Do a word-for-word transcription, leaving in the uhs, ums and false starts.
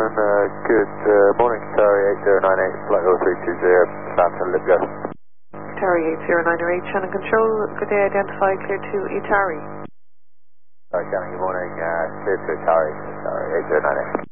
Shannon, uh, good uh, morning, Atari eight zero nine eight, flight zero three two zero, Southampton, Lipgo. Atari eight zero nine eight, Shannon Control, good day, identify, clear to Atari. Sorry, Shannon, good morning, uh, clear to Atari, Atari eight zero nine eight.